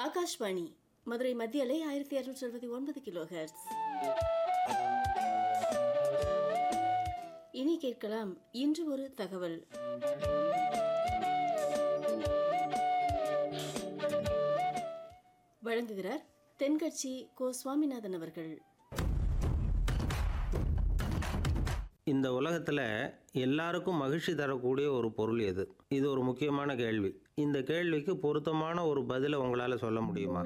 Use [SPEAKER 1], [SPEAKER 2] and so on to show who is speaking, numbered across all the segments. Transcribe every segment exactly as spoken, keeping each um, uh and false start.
[SPEAKER 1] ஆகாஷ்வாணி மதுரை மத்திய அலை ஆயிரத்தி இருநூற்றி அறுபத்தி ஒன்பது கிலோ ஹெர்ட்ஸ். இனி கேட்கலாம் இன்று ஒரு தகவல். வழங்குகிறார் தென்கட்சி கோ சுவாமிநாதன் அவர்கள்.
[SPEAKER 2] இந்த உலகத்தில் எல்லாருக்கும் மகிழ்ச்சி தரக்கூடிய ஒரு பொருள் எது? இது ஒரு முக்கியமான கேள்வி. இந்த கேள்விக்கு பொருத்தமான ஒரு பதிலை உங்களால் சொல்ல முடியுமா?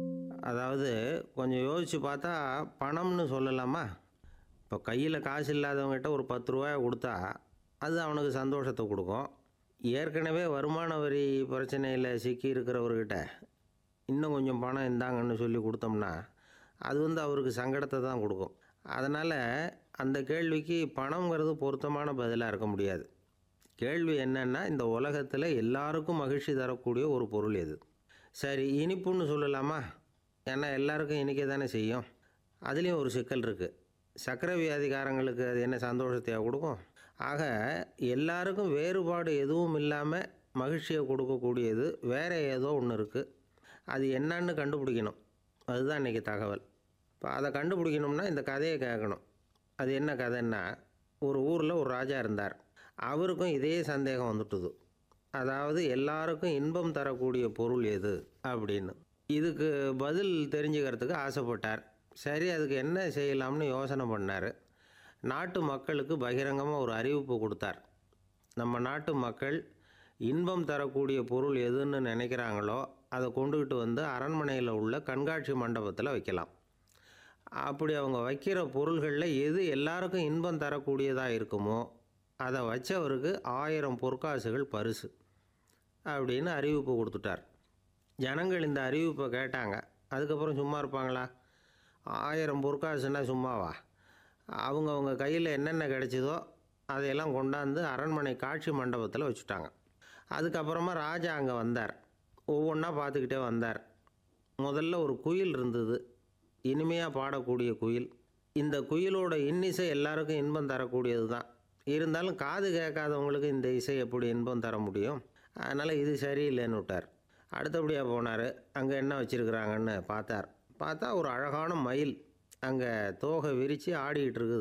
[SPEAKER 2] அதாவது கொஞ்சம் யோசித்து பார்த்தா பணம்னு சொல்லலாமா? இப்போ கையில் காசு இல்லாதவங்ககிட்ட ஒரு பத்து ரூபாயை கொடுத்தா அது அவனுக்கு சந்தோஷத்தை கொடுக்கும். ஏற்கனவே வருமான வரி பிரச்சனையில் சிக்கி இருக்கிறவர்கிட்ட இன்னும் கொஞ்சம் பணம் இந்தாங்கன்னு சொல்லி கொடுத்தோம்னா அது வந்து அவருக்கு சங்கடத்தை தான் கொடுக்கும். அதனால் அந்த கேள்விக்கு பணங்கிறது பொருத்தமான பதிலாக இருக்க முடியாது. கேள்வி என்னென்னா, இந்த உலகத்தில் எல்லாருக்கும் மகிழ்ச்சி தரக்கூடிய ஒரு பொருள் எது? சரி, இனிப்புன்னு சொல்லலாமா? ஏன்னா எல்லாருக்கும் இனிக்க தானே செய்யும். அதுலேயும் ஒரு சிக்கல் இருக்குது. சர்க்கரை வியாதிக்காரங்களுக்கு அது என்ன சந்தோஷத்தையாக கொடுக்கும்? ஆக எல்லாருக்கும் வேறுபாடு எதுவும் இல்லாமல் மகிழ்ச்சியை கொடுக்கக்கூடியது வேறு ஏதோ ஒன்று இருக்குது. அது என்னன்னு கண்டுபிடிக்கணும். அதுதான் இன்றைக்கி தகவல். இப்போ அதை கண்டுபிடிக்கணும்னா இந்த கதையை கேட்கணும். அது என்ன கதைன்னா, ஒரு ஊரில் ஒரு ராஜா இருந்தார். அவருக்கும் இதே சந்தேகம் வந்துட்டுது. அதாவது எல்லாருக்கும் இன்பம் தரக்கூடிய பொருள் எது அப்படின்னு. இதுக்கு பதில் தெரிஞ்சுக்கிறதுக்கு ஆசைப்பட்டார். சரி, அதுக்கு என்ன செய்யலாம்னு யோசனை பண்ணார். நாட்டு மக்களுக்கு பகிரங்கமாக ஒரு அறிவிப்பு கொடுத்தார். நம்ம நாட்டு மக்கள் இன்பம் தரக்கூடிய பொருள் எதுன்னு நினைக்கிறாங்களோ அதை கொண்டுக்கிட்டு வந்து அரண்மனையில் உள்ள கண்காட்சி மண்டபத்தில் வைக்கலாம். அப்படி அவங்க வைக்கிற பொருள்களில் எது எல்லாருக்கும் இன்பம் தரக்கூடியதாக இருக்குமோ அதை வச்சவருக்கு ஆயிரம் பொற்காசுகள் பரிசு அப்படின்னு அறிவிப்பு கொடுத்துட்டார். ஜனங்கள் இந்த அறிவிப்பை கேட்டாங்க. அதுக்கப்புறம் சும்மா இருப்பாங்களா? ஆயிரம் பொற்காசுன்னா சும்மாவா? அவங்கவுங்க கையில் என்னென்ன கிடைச்சதோ அதையெல்லாம் கொண்டாந்து அரண்மனை காட்சி மண்டபத்தில் வச்சுட்டாங்க. அதுக்கப்புறமா ராஜா அங்கே வந்தார். ஒவ்வொன்றா பார்த்துக்கிட்டே வந்தார். முதல்ல ஒரு குயில் இருந்தது, இனிமையாக பாடக்கூடிய குயில். இந்த குயிலோட இன்னிசை எல்லாருக்கும் இன்பம் தரக்கூடியது தான். இருந்தாலும் காது கேட்காதவங்களுக்கு இந்த இசை எப்படி இன்பம் தர முடியும்? அதனால் இது சரியில்லைன்னு விட்டார். அடுத்தபடியாக போனார். அங்கே என்ன வச்சுருக்குறாங்கன்னு பார்த்தார். பார்த்தா ஒரு அழகான மயில் அங்கே தோகை விரித்து ஆடிக்கிட்டு இருக்குது.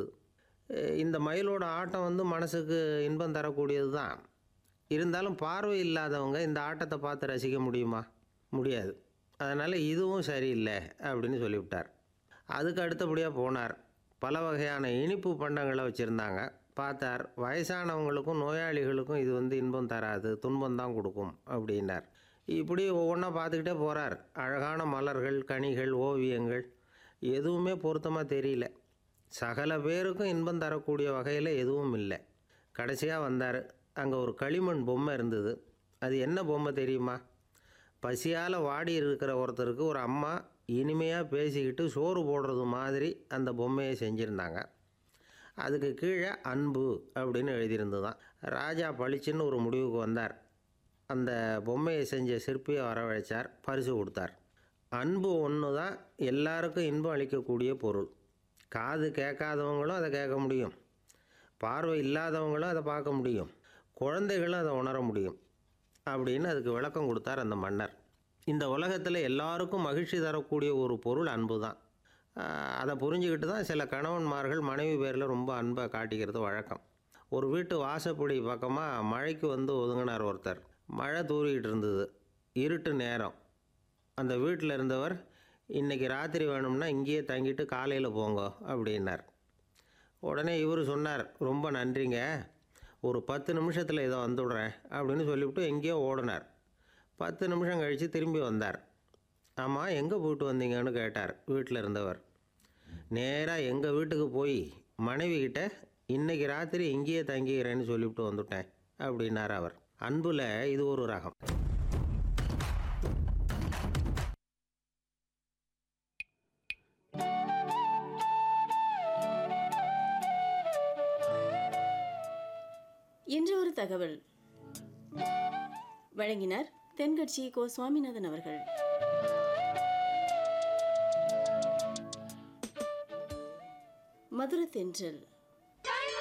[SPEAKER 2] இந்த மயிலோட ஆட்டம் வந்து மனசுக்கு இன்பம் தரக்கூடியது தான். இருந்தாலும் பார்வை இல்லாதவங்க இந்த ஆட்டத்தை பார்த்து ரசிக்க முடியுமா? முடியாது. அதனால் இதுவும் சரியில்லை அப்படின்னு சொல்லிவிட்டார். அதுக்கு அடுத்தபடியாக போனார். பல வகையான இனிப்பு பண்டங்களை வச்சுருந்தாங்க. பார்த்தார், வயசானவங்களுக்கும் நோயாளிகளுக்கும் இது வந்து இன்பம் தராது, துன்பம்தான் கொடுக்கும் அப்படின்னார். இப்படி ஒவ்வொன்றா பார்த்துக்கிட்டே போகிறார். அழகான மலர்கள், கனிகள், ஓவியங்கள் எதுவுமே பொருத்தமாக தெரியல. சகல பேருக்கும் இன்பம் தரக்கூடிய வகையில் எதுவும் இல்லை. கடைசியாக வந்தார். அங்கே ஒரு களிமண் பொம்மை இருந்தது. அது என்ன பொம்மை தெரியுமா? பசியால் வாடி இருக்கிற ஒருத்தருக்கு ஒரு அம்மா இனிமையாக பேசிக்கிட்டு சோறு போடுறது மாதிரி அந்த பொம்மையை செஞ்சுருந்தாங்க. அதுக்கு கீழே அன்பு அப்படின்னு எழுதியிருந்துதான். ராஜா பளிச்சுன்னு ஒரு முடிவுக்கு வந்தார். அந்த பொம்மையை செஞ்ச சிற்பியை வரவழைச்சார், பரிசு கொடுத்தார். அன்பு ஒன்று தான் எல்லாருக்கும் இன்பம் அளிக்கக்கூடிய பொருள். காது கேட்காதவங்களும் அதை கேட்க முடியும், பார்வை இல்லாதவங்களும் அதை பார்க்க முடியும், குழந்தைகளும் அதை உணர முடியும் அப்படின்னு அதுக்கு விளக்கம் கொடுத்தார் அந்த மன்னர். இந்த உலகத்தில் எல்லாருக்கும் மகிழ்ச்சி தரக்கூடிய ஒரு பொருள் அன்பு தான். அதை புரிஞ்சுக்கிட்டு தான் சில கணவன்மார்கள் மனைவி பேரில் ரொம்ப அன்பை காட்டிக்கிறது வழக்கம். ஒரு வீட்டு வாசப்படி பக்கமாக மழைக்கு வந்து ஒதுங்கினார் ஒருத்தர். மழை தூரிக்கிட்டு இருந்தது, இருட்டு நேரம். அந்த வீட்டில் இருந்தவர், இன்றைக்கி ராத்திரி வேணும்னா இங்கேயே தங்கிட்டு காலையில் போங்க அப்படின்னார். உடனே இவர் சொன்னார், ரொம்ப நன்றிங்க, ஒரு பத்து நிமிஷத்தில் இதை வந்துவிடுறேன் அப்படின்னு சொல்லிவிட்டு எங்கேயோ ஓடினார். பத்து நிமிஷம் கழித்து திரும்பி வந்தார். ஆமாம், எங்கே போயிட்டு வந்தீங்கன்னு கேட்டார் வீட்டில் இருந்தவர். நேராக எங்கள் வீட்டுக்கு போய் மனைவிக்கிட்ட இன்றைக்கி ராத்திரி இங்கேயே தங்கிக்கிறேன்னு சொல்லிவிட்டு வந்துவிட்டேன் அப்படின்னார் அவர். அன்புல இது ஒரு ரகம்.
[SPEAKER 1] இன்று ஒரு தகவல். வழங்கினார் தென்கட்சி கோ சுவாமிநாதன் அவர்கள். மதுரை தென்றல்.